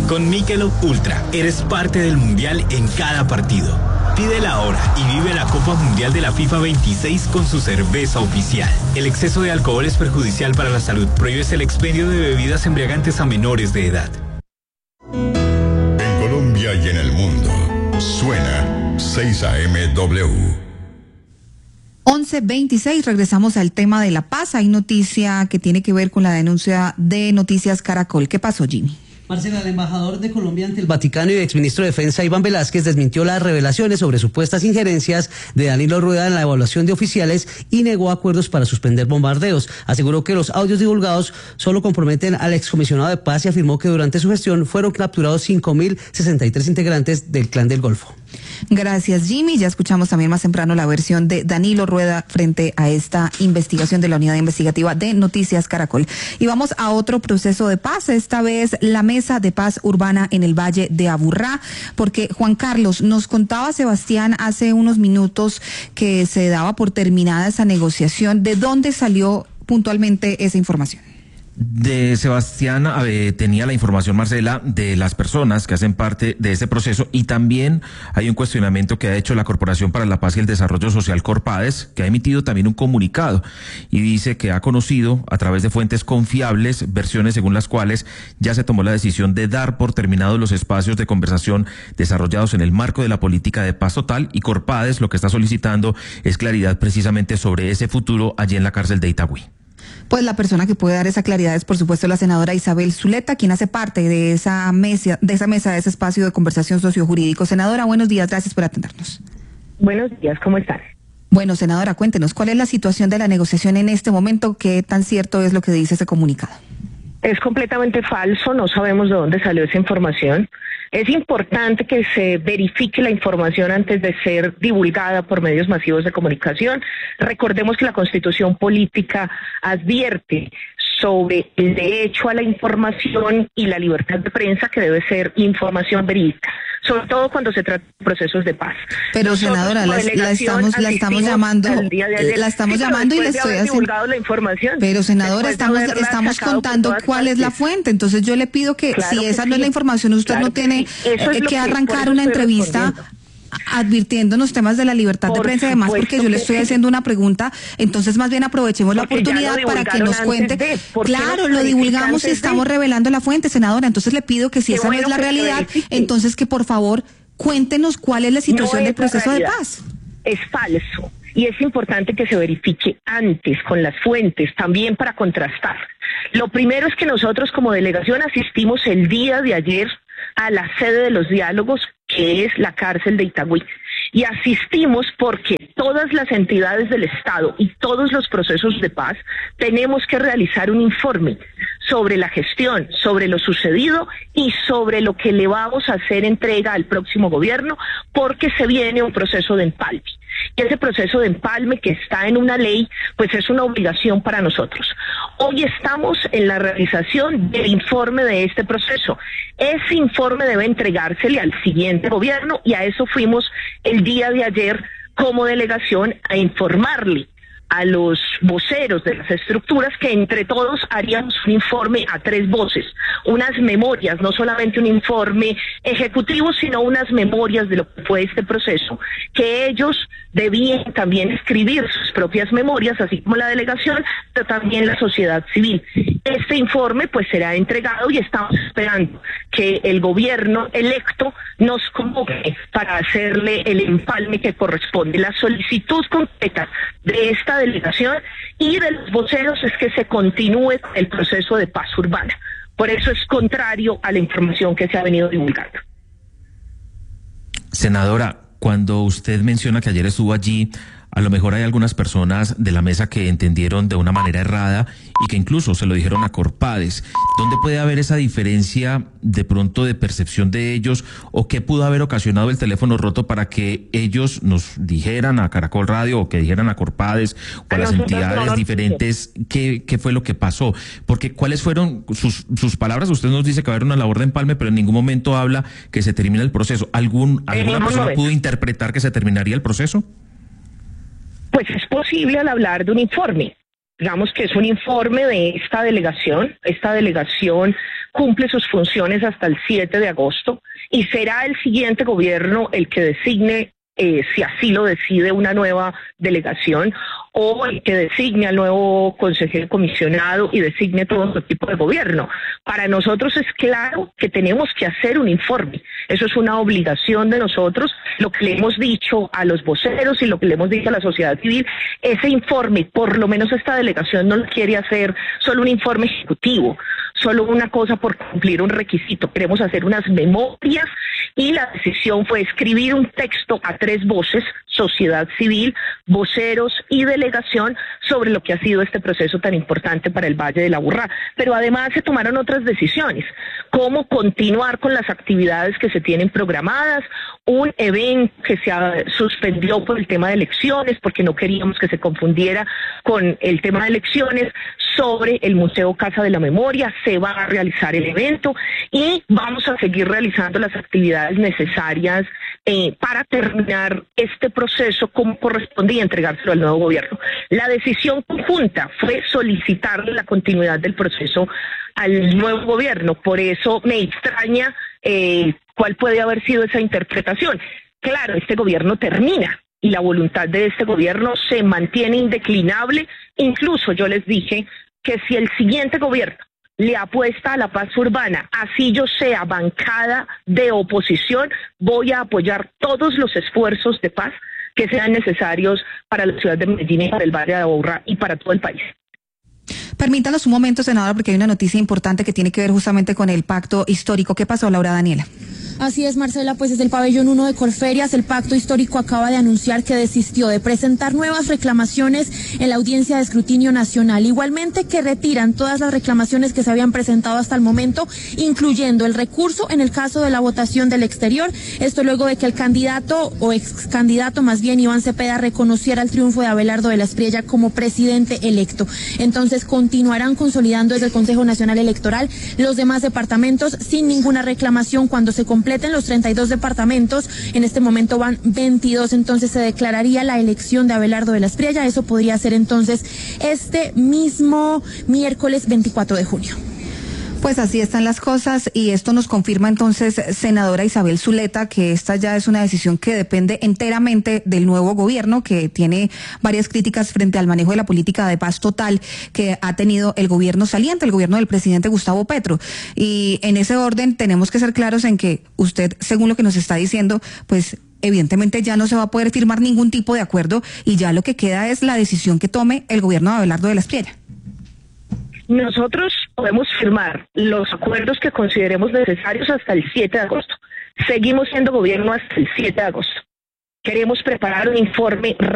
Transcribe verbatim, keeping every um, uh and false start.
Con Michelob Ultra, eres parte del Mundial en cada partido. Pídela ahora y vive la Copa Mundial de la FIFA veintiséis con su cerveza oficial. El exceso de alcohol es perjudicial para la salud. Prohíbes el expendio de bebidas embriagantes a menores de edad. En Colombia y en el mundo, suena seis A M W. once veintiséis, regresamos al tema de La Paz. Hay noticia que tiene que ver con la denuncia de Noticias Caracol. ¿Qué pasó, Jimmy? Marcela, el embajador de Colombia ante el Vaticano y exministro de Defensa Iván Velázquez desmintió las revelaciones sobre supuestas injerencias de Danilo Rueda en la evaluación de oficiales y negó acuerdos para suspender bombardeos. Aseguró que los audios divulgados solo comprometen al excomisionado de paz y afirmó que durante su gestión fueron capturados cinco mil sesenta y tres integrantes del Clan del Golfo. Gracias, Jimmy. Ya escuchamos también más temprano la versión de Danilo Rueda frente a esta investigación de la unidad investigativa de Noticias Caracol. Y vamos a otro proceso de paz, esta vez la Mesa de Paz Urbana en el Valle de Aburrá, porque Juan Carlos, nos contaba Sebastián hace unos minutos que se daba por terminada esa negociación. ¿De dónde salió puntualmente esa información? De Sebastián eh, tenía la información, Marcela, de las personas que hacen parte de este proceso, y también hay un cuestionamiento que ha hecho la Corporación para la Paz y el Desarrollo Social Corpades, que ha emitido también un comunicado y dice que ha conocido a través de fuentes confiables versiones según las cuales ya se tomó la decisión de dar por terminados los espacios de conversación desarrollados en el marco de la política de paz total, y Corpades lo que está solicitando es claridad precisamente sobre ese futuro allí en la cárcel de Itagüí. Pues la persona que puede dar esa claridad es, por supuesto, la senadora Isabel Zuleta, quien hace parte de esa mesa, de esa mesa, de ese espacio de conversación sociojurídico. Senadora, buenos días, gracias por atendernos. Buenos días, ¿cómo están? Bueno, senadora, cuéntenos, ¿cuál es la situación de la negociación en este momento? ¿Qué tan cierto es lo que dice ese comunicado? Es completamente falso, no sabemos de dónde salió esa información. Es importante que se verifique la información antes de ser divulgada por medios masivos de comunicación. Recordemos que la Constitución Política advierte sobre el derecho a la información y la libertad de prensa, que debe ser información verídica, sobre todo cuando se trata de procesos de paz. Pero Nosotros, senadora, la, la estamos la estamos llamando, la estamos sí, llamando y le estoy haciendo la información. Pero senadora, estamos estamos contando cuál es la fuente, entonces yo le pido que claro si que esa sí. no es la información, usted claro no tiene que, eh, que, que arrancar una entrevista advirtiéndonos temas de la libertad por de prensa y demás, porque yo le estoy haciendo una pregunta, entonces más bien aprovechemos la oportunidad para que nos cuente. De, claro, lo divulgamos y estamos de... revelando la fuente, senadora, entonces le pido que si Qué esa bueno no es la realidad, entonces que por favor cuéntenos cuál es la situación no del proceso de paz. Es falso. Y es importante que se verifique antes con las fuentes, también para contrastar. Lo primero es que nosotros como delegación asistimos el día de ayer a la sede de los diálogos, que es la cárcel de Itagüí. Y asistimos porque todas las entidades del Estado y todos los procesos de paz tenemos que realizar un informe sobre la gestión, sobre lo sucedido y sobre lo que le vamos a hacer entrega al próximo gobierno, porque se viene un proceso de empalme. Y ese proceso de empalme que está en una ley, pues es una obligación para nosotros. Hoy estamos en la realización del informe de este proceso. Ese informe debe entregársele al siguiente gobierno y a eso fuimos el día de ayer como delegación a informarle a los voceros de las estructuras que entre todos haríamos un informe a tres voces, unas memorias, no solamente un informe ejecutivo, sino unas memorias de lo que fue este proceso, que ellos debían también escribir sus propias memorias, así como la delegación, pero también la sociedad civil. Este informe pues será entregado y estamos esperando que el gobierno electo nos convoque para hacerle el empalme que corresponde. La solicitud concreta de esta delegación y de los voceros es que se continúe el proceso de paz urbana. Por eso es contrario a la información que se ha venido divulgando. Senadora, cuando usted menciona que ayer estuvo allí, a lo mejor hay algunas personas de la mesa que entendieron de una manera errada y que incluso se lo dijeron a Corpades. ¿Dónde puede haber esa diferencia de pronto de percepción de ellos, o qué pudo haber ocasionado el teléfono roto para que ellos nos dijeran a Caracol Radio o que dijeran a Corpades o a las entidades diferentes qué, qué fue lo que pasó? Porque ¿cuáles fueron sus, sus palabras? Usted nos dice que va a haber una labor de empalme, pero en ningún momento habla que se termine el proceso. ¿Algún, ¿Alguna persona pudo interpretar que se terminaría el proceso? Pues es posible al hablar de un informe. Digamos que es un informe de esta delegación. Esta delegación cumple sus funciones hasta el siete de agosto y será el siguiente gobierno el que designe, eh, si así lo decide, una nueva delegación o el que designe al nuevo consejero comisionado y designe todo su equipo de gobierno. Para nosotros es claro que tenemos que hacer un informe. Eso es una obligación de nosotros. Lo que le hemos dicho a los voceros y lo que le hemos dicho a la sociedad civil, ese informe, por lo menos esta delegación no lo quiere hacer solo un informe ejecutivo, solo una cosa por cumplir un requisito. Queremos hacer unas memorias y la decisión fue escribir un texto a tres voces, sociedad civil, voceros y delegación, sobre lo que ha sido este proceso tan importante para el Valle del Aburrá. Pero además se tomaron otras decisiones, como continuar con las actividades que se tienen programadas, un evento que se suspendió por el tema de elecciones, porque no queríamos que se confundiera con el tema de elecciones, sobre el Museo Casa de la Memoria. Se va a realizar el evento y vamos a seguir realizando las actividades necesarias eh, para terminar este proceso como corresponde y entregárselo al nuevo gobierno. La decisión conjunta fue solicitarle la continuidad del proceso al nuevo gobierno. Por eso me extraña eh, cuál puede haber sido esa interpretación. Claro, este gobierno termina y la voluntad de este gobierno se mantiene indeclinable. Incluso yo les dije que si el siguiente gobierno le apuesta a la paz urbana, así yo sea bancada de oposición, voy a apoyar todos los esfuerzos de paz que sean necesarios para la ciudad de Medellín y para el Valle de Aburrá y para todo el país. Permítanos un momento, senadora, porque hay una noticia importante que tiene que ver justamente con el pacto histórico. ¿Qué pasó, Laura Daniela? Así es, Marcela, pues desde el pabellón uno de Corferias, el pacto histórico acaba de anunciar que desistió de presentar nuevas reclamaciones en la audiencia de escrutinio nacional. Igualmente que retiran todas las reclamaciones que se habían presentado hasta el momento, incluyendo el recurso en el caso de la votación del exterior. Esto luego de que el candidato, o ex candidato más bien, Iván Cepeda, reconociera el triunfo de Abelardo de la Espriella como presidente electo. Entonces continuarán consolidando desde el Consejo Nacional Electoral los demás departamentos sin ninguna reclamación cuando se completen los treinta y dos departamentos. En este momento van veintidós, entonces se declararía la elección de Abelardo de la Espriella. Eso podría ser entonces este mismo miércoles veinticuatro de junio. Pues así están las cosas y esto nos confirma entonces, senadora Isabel Zuleta, que esta ya es una decisión que depende enteramente del nuevo gobierno, que tiene varias críticas frente al manejo de la política de paz total que ha tenido el gobierno saliente, el gobierno del presidente Gustavo Petro. Y en ese orden tenemos que ser claros en que usted, según lo que nos está diciendo, pues evidentemente ya no se va a poder firmar ningún tipo de acuerdo y ya lo que queda es la decisión que tome el gobierno de Abelardo de la Espriella. Nosotros podemos firmar los acuerdos que consideremos necesarios hasta el siete de agosto. Seguimos siendo gobierno hasta el siete de agosto. Queremos preparar un informe